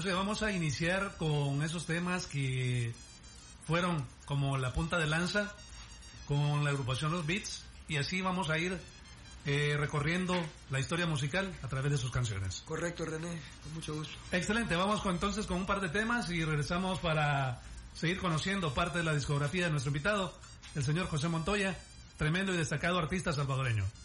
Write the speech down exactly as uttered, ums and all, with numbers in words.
Entonces vamos a iniciar con esos temas que fueron como la punta de lanza con la agrupación Los Beats, y así vamos a ir eh, recorriendo la historia musical a través de sus canciones. Correcto, René, con mucho gusto. Excelente, vamos con, entonces con un par de temas y regresamos para seguir conociendo parte de la discografía de nuestro invitado, el señor José Montoya, tremendo y destacado artista salvadoreño.